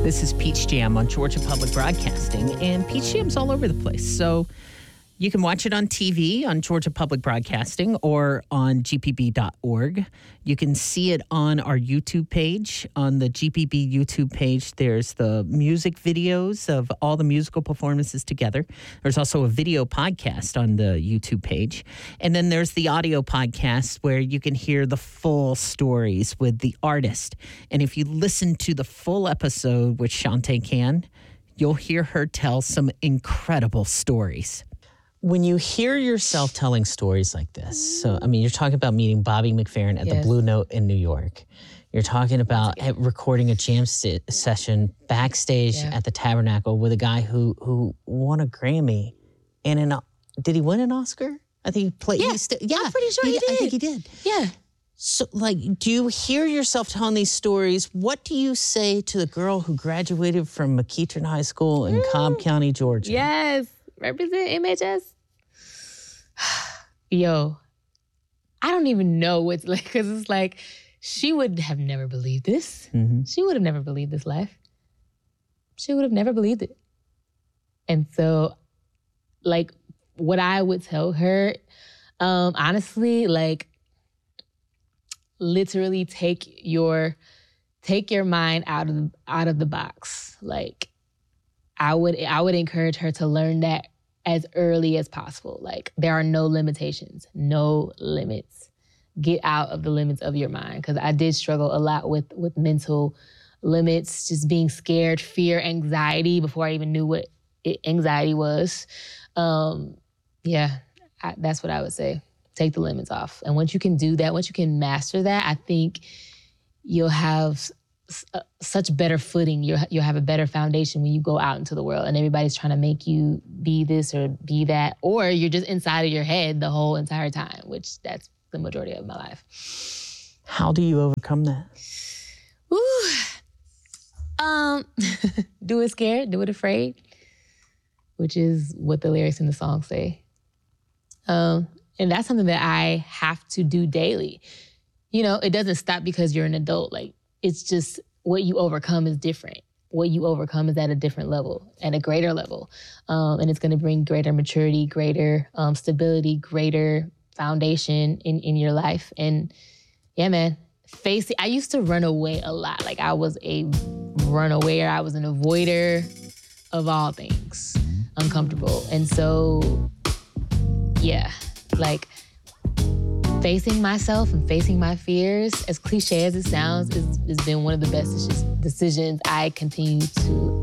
This is Peach Jam on Georgia Public Broadcasting, and Peach Jam's all over the place. So you can watch it on TV on Georgia Public Broadcasting or on gpb.org. You can see it on our YouTube page. On the GPB YouTube page, there's the music videos of all the musical performances together. There's also a video podcast on the YouTube page. And then there's the audio podcast where you can hear the full stories with the artist. And if you listen to the full episode with Shantae Can, you'll hear her tell some incredible stories. When you hear yourself telling stories like this, so, I mean, you're talking about meeting Bobby McFerrin at the Blue Note in New York. You're talking about recording a jam session backstage at the Tabernacle with a guy who won a Grammy. And did he win an Oscar? I think he played. Yeah, I'm pretty sure he did. I think he did. Yeah. So, like, do you hear yourself telling these stories? What do you say to the girl who graduated from McEachern High School in Cobb County, Georgia? Yes. Represent MHS. Yo, I don't even know what's like, because it's like, she would have never believed this. Mm-hmm. She would have never believed this life. She would have never believed it. And so, like, what I would tell her, honestly, like, literally take your mind out of the box. Like, I would encourage her to learn that as early as possible. Like, there are no limitations, no limits. Get out of the limits of your mind. Because I did struggle a lot with mental limits, just being scared, fear, anxiety before I even knew what anxiety was. That's what I would say. Take the limits off. And once you can do that, once you can master that, I think you'll have such better footing. You'll have a better foundation when you go out into the world and everybody's trying to make you be this or be that, or you're just inside of your head the whole entire time, which that's the majority of my life. How do you overcome that? Do it scared, do it afraid, which is what the lyrics in the song say. And that's something that I have to do daily. You know, it doesn't stop because you're an adult. Like, it's just what you overcome is different. What you overcome is at a different level, at a greater level. And it's going to bring greater maturity, greater stability, greater foundation in your life. And yeah, man, I used to run away a lot. Like, I was a runawayer. I was an avoider of all things uncomfortable. And so, yeah, like, facing myself and facing my fears, as cliche as it sounds, has been one of the best decisions I continue to